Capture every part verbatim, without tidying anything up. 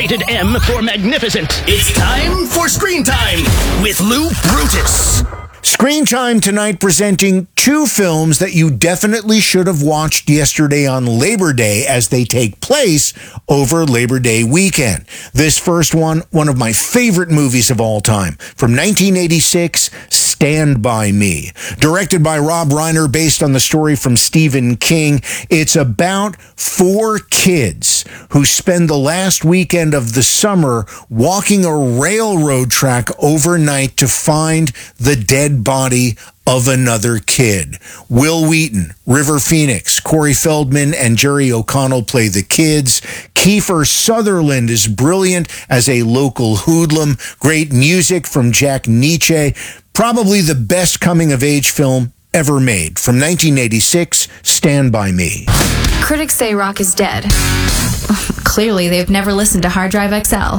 Rated M for magnificent. It's time for Screen Time with Lou Brutus. Screen Time tonight presenting two films that you definitely should have watched yesterday on Labor Day as they take place over Labor Day weekend. This first one, one of my favorite movies of all time. From nineteen eighty-six, Stand By Me. Directed by Rob Reiner, based on the story from Stephen King. It's about four kids who spend the last weekend of the summer walking a railroad track overnight to find the dead body of another kid. Will Wheaton, River Phoenix, Corey Feldman, and Jerry O'Connell play the kids. Kiefer Sutherland is brilliant as a local hoodlum. Great music from Jack Nitzsche. Probably the best coming-of-age film ever made. From nineteen eighty-six, Stand By Me. Critics say rock is dead. Clearly, they've never listened to Hard Drive X L.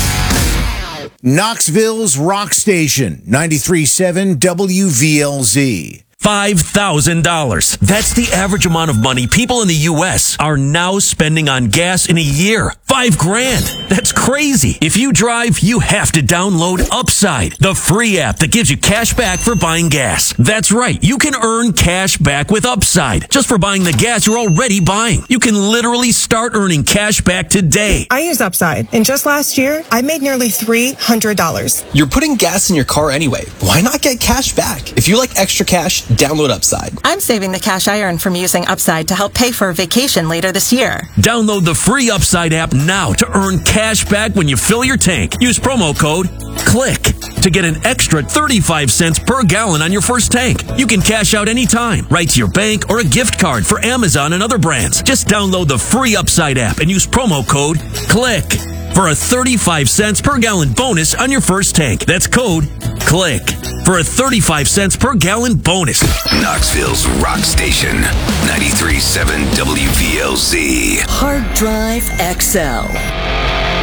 Knoxville's Rock Station, ninety-three point seven W V L Z. five thousand dollars. That's the average amount of money people in the U S are now spending on gas in a year. Five grand. That's crazy. If you drive, you have to download Upside, the free app that gives you cash back for buying gas. That's right. You can earn cash back with Upside just for buying the gas you're already buying. You can literally start earning cash back today. I use Upside, and just last year, I made nearly three hundred dollars. You're putting gas in your car anyway. Why not get cash back? If you like extra cash, download Upside. I'm saving the cash I earn from using Upside to help pay for a vacation later this year. Download the free Upside app now to earn cash back when you fill your tank. Use promo code CLICK to get an extra thirty-five cents per gallon on your first tank. You can cash out anytime, right to your bank or a gift card for Amazon and other brands. Just download the free Upside app and use promo code CLICK for a thirty-five cents per gallon bonus on your first tank. That's code CLICK for a thirty-five cents per gallon bonus. Knoxville's Rock Station, ninety-three point seven W V L Z. Hard Drive X L.